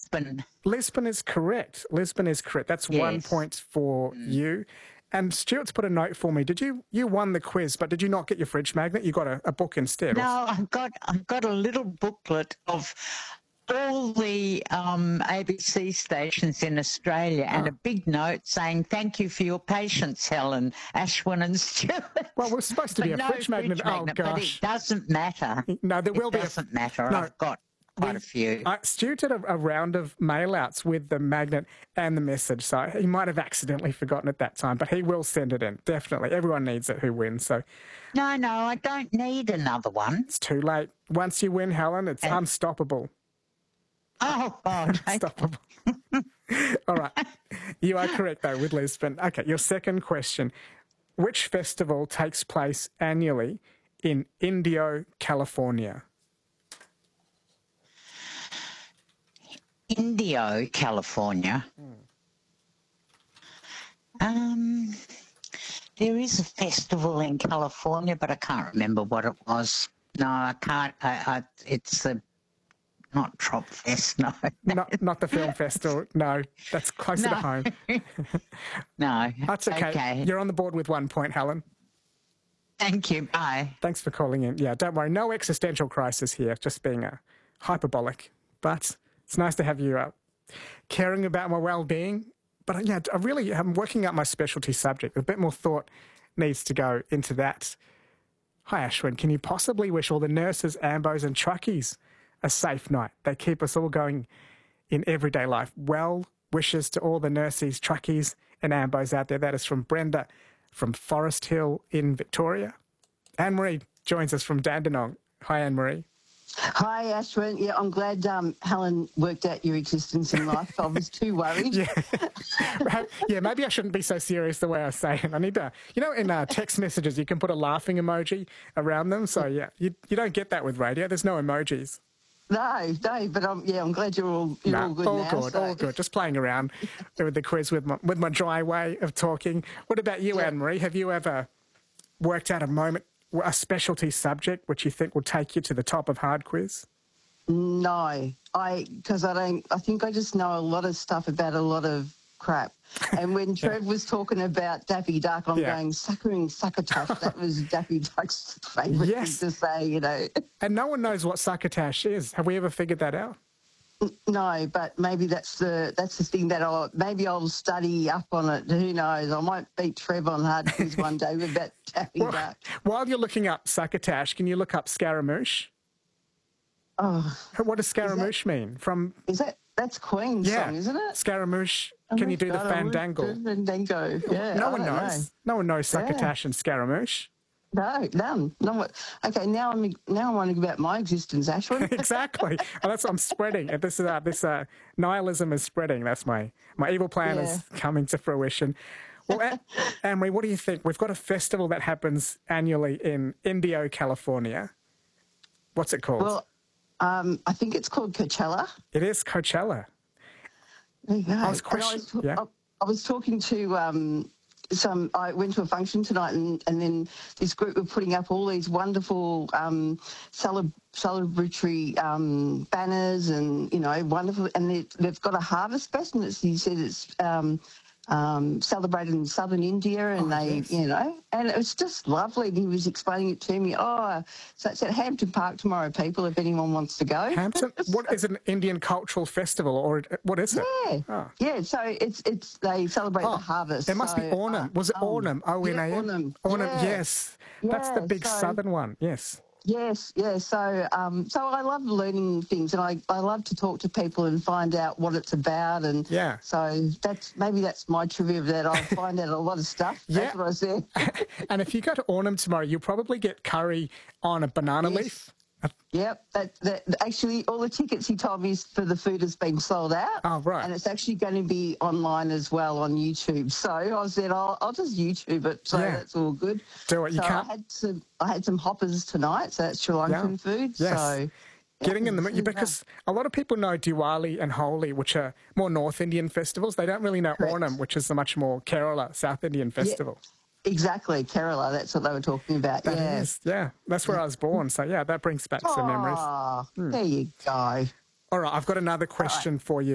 Lisbon. Lisbon is correct. Lisbon is correct. That's 1 point for you. And Stuart's put a note for me. You won the quiz, but did you not get your fridge magnet? You got a book instead. No, I've got a little booklet of all the ABC stations in Australia and a big note saying, "Thank you for your patience, Helen, Ashwin and Stuart." Well, we're supposed to be a fridge magnet. Oh, gosh. But it doesn't matter. No, there will be. It doesn't matter. No, I've got quite a few. Stuart did a round of mail-outs with the magnet and the message, so he might have accidentally forgotten at that time, but he will send it in, definitely. Everyone needs it who wins, so... No, I don't need another one. It's too late. Once you win, Helen, it's unstoppable. Oh, God. Unstoppable. All right. You are correct, though, with Lisbon. Okay, your second question. Which festival takes place annually in Indio, California? Indio, California. There is a festival in California, but I can't remember what it was. No, I can't. It's not Trop Fest, no. Not the film festival. No, that's closer to home. No. That's okay. You're on the board with 1 point, Helen. Thank you. Bye. Thanks for calling in. Yeah, don't worry. No existential crisis here, just being hyperbolic. But it's nice to have you caring about my well-being. But yeah, I'm working out my specialty subject. A bit more thought needs to go into that. Hi, Ashwin. Can you possibly wish all the nurses, ambos and truckies a safe night? They keep us all going in everyday life. Well wishes to all the nurses, truckies and ambos out there. That is from Brenda from Forest Hill in Victoria. Anne-Marie joins us from Dandenong. Hi, Anne-Marie. Hi, Ashwin. Yeah, I'm glad Helen worked out your existence in life. I was too worried. Yeah, maybe I shouldn't be so serious the way I say it. I need to, in text messages, you can put a laughing emoji around them. So, yeah, you don't get that with radio. There's no emojis. No, but I'm glad you're all good now. All good. Just playing around with the quiz with my dry way of talking. What about you, Anne-Marie? Have you ever worked out a specialty subject which you think will take you to the top of hard quiz? No, because I think I just know a lot of stuff about a lot of crap. And when Trev was talking about Daffy Duck, I'm going, succotash. That was Daffy Duck's favourite thing to say, And no one knows what succotash is. Have we ever figured that out? No, but maybe that's the thing that I'll study up on it. Who knows? I might beat Trev on hard quiz one day with that Daffy Duck. While you're looking up succotash, can you look up Scaramouche? Oh, what does Scaramouche mean? That's Queen's song, isn't it? Scaramouche. Can you do the fandangle? Fandango. Yeah. No one knows. No one knows succotash and Scaramouche. No, none. Okay, now I'm wondering about my existence, Ashwin. Exactly. That's what I'm spreading. This nihilism is spreading. That's my evil plan is coming to fruition. Well, Anne-Marie, what do you think? We've got a festival that happens annually in Indio, California. What's it called? Well, I think it's called Coachella. It is Coachella. There you go. I was talking to I went to a function tonight and then this group were putting up all these wonderful celebratory banners and, wonderful. And they've got a harvest fest and he said it's celebrated in southern India and and it was just lovely. He was explaining it to me. So it's at Hampton Park tomorrow, people, if anyone wants to go. Hampton? What is an Indian cultural festival or what is it? Yeah, so it's they celebrate the harvest. There must be Onam. Was it Onam? O-N-A-M? Onam, yes. That's the big southern one, yes. Yes. So I love learning things, and I love to talk to people and find out what it's about. And so that's my trivia of that. I'll find out a lot of stuff. That's what I said. And if you go to Onam tomorrow, you'll probably get curry on a banana leaf. Yep. Actually, all the tickets he told me for the food has been sold out. Oh, right. And it's actually going to be online as well on YouTube. So I said, I'll just YouTube it. So that's all good. Do it. You can't. I had some hoppers tonight. So that's Sri Lankan food. Yes. So getting in the because a lot of people know Diwali and Holi, which are more North Indian festivals. They don't really know Onam, which is the much more Kerala South Indian festival. Yeah. Exactly, Kerala, that's what they were talking about. That is, that's where I was born. So, that brings back some memories. There you go. All right, I've got another question for you.